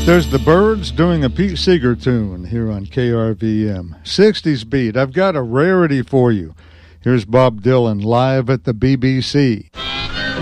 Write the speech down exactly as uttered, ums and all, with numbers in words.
There's the Byrds doing a Pete Seeger tune here on K R V M. sixties beat. I've got a rarity for you. Here's Bob Dylan live at the B B C.